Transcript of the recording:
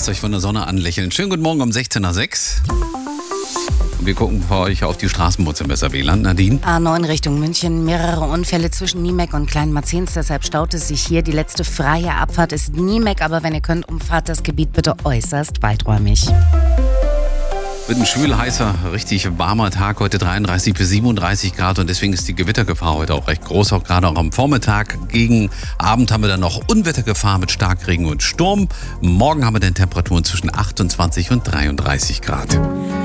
lasst euch von der Sonne anlächeln. Schönen guten Morgen um 16:06 Uhr. Wir gucken für euch auf die Straßenbus im Weserwieland. Nadine? A9 Richtung München. Mehrere Unfälle zwischen Niemek und Kleinmarzens. Deshalb staut es sich hier. Die letzte freie Abfahrt ist Niemek. Aber wenn ihr könnt, umfahrt das Gebiet bitte äußerst weiträumig. Wird ein schwül heißer, richtig warmer Tag. Heute 33 bis 37 Grad. Und deswegen ist die Gewittergefahr heute auch recht groß. Auch gerade auch am Vormittag. Gegen Abend haben wir dann noch Unwettergefahr mit Starkregen und Sturm. Morgen haben wir dann Temperaturen zwischen 28 und 33 Grad.